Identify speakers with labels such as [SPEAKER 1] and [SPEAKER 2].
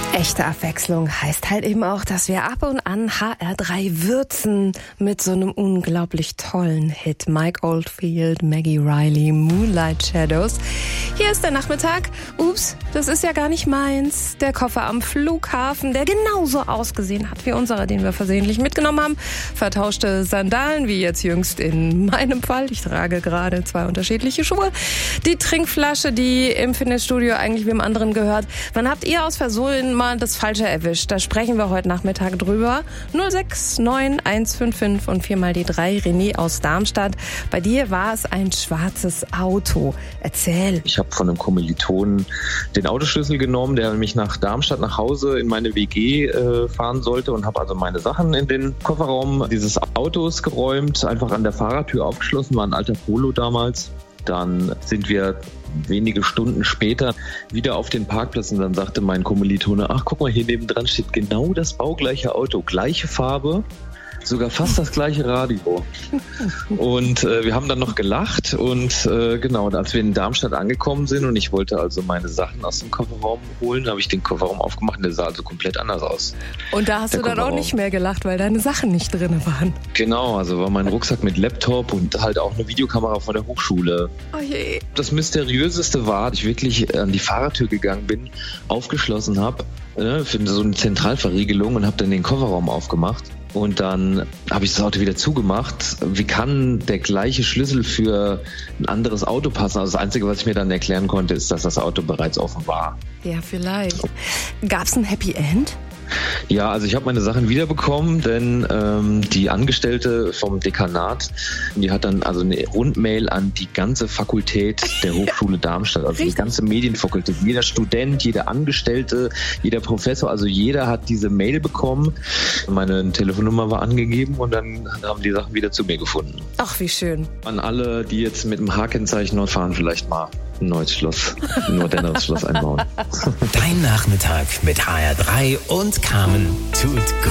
[SPEAKER 1] Echte Abwechslung heißt halt eben auch, dass wir ab und an HR3 würzen mit so einem unglaublich tollen Hit. Mike Oldfield, Maggie Riley, Moonlight Shadows. Hier ist der Nachmittag. Ups, das ist ja gar nicht meins. Der Koffer am Flughafen, der genauso ausgesehen hat wie unserer, den wir versehentlich mitgenommen haben. Vertauschte Sandalen, wie jetzt jüngst in meinem Fall. Ich trage gerade 2 unterschiedliche Schuhe. Die Trinkflasche, die im Fitnessstudio eigentlich wem anderen gehört. Wann habt ihr aus Versehen mal das Falsche erwischt? Da sprechen wir heute Nachmittag drüber. 069 und 4 mal die 3. René aus Darmstadt. Bei dir war es ein schwarzes Auto. Erzähl.
[SPEAKER 2] Ich habe von einem Kommilitonen den Autoschlüssel genommen, der mich nach Darmstadt nach Hause in meine WG fahren sollte, und habe also meine Sachen in den Kofferraum dieses Autos geräumt, einfach an der Fahrertür aufgeschlossen, war ein alter Polo damals. Dann sind wir wenige Stunden später wieder auf den Parkplatz, und dann sagte mein Kommilitone, ach guck mal, hier nebendran steht genau das baugleiche Auto, gleiche Farbe, sogar fast das gleiche Radio. Und wir haben dann noch gelacht, und genau, als wir in Darmstadt angekommen sind und ich wollte also meine Sachen aus dem Kofferraum holen, habe ich den Kofferraum aufgemacht und der sah also komplett anders aus.
[SPEAKER 1] Und da hast du dann auch nicht mehr gelacht, weil deine Sachen nicht drin waren.
[SPEAKER 2] Genau, also war mein Rucksack mit Laptop und halt auch eine Videokamera von der Hochschule.
[SPEAKER 1] Oh je.
[SPEAKER 2] Das Mysteriöseste war, dass ich wirklich an die Fahrertür gegangen bin, aufgeschlossen habe, für so eine Zentralverriegelung, und habe dann den Kofferraum aufgemacht. Und dann habe ich das Auto wieder zugemacht. Wie kann der gleiche Schlüssel für ein anderes Auto passen? Also das Einzige, was ich mir dann erklären konnte, ist, dass das Auto bereits offen war.
[SPEAKER 1] Ja, vielleicht. Gab's ein Happy End?
[SPEAKER 2] Ja, also ich habe meine Sachen wiederbekommen, denn die Angestellte vom Dekanat, die hat dann also eine Rundmail an die ganze Fakultät der Hochschule Darmstadt, also die ganze Medienfakultät, jeder Student, jeder Angestellte, jeder Professor, also jeder hat diese Mail bekommen. Meine Telefonnummer war angegeben, und dann haben die Sachen wieder zu mir gefunden.
[SPEAKER 1] Ach, wie schön.
[SPEAKER 2] An alle, die jetzt mit dem H-Kennzeichen noch fahren, vielleicht mal ein neues Schloss, ein moderneres Schloss einbauen.
[SPEAKER 3] Dein Nachmittag mit HR3 und Carmen tut